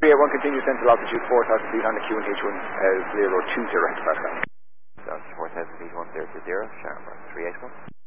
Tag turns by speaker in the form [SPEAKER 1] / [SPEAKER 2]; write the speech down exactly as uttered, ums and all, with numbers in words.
[SPEAKER 1] three eight one continues central altitude four thousand feet on the Q and H one zero two zero Pascal.
[SPEAKER 2] Down to four thousand feet one zero two zero, Sharma three eight one.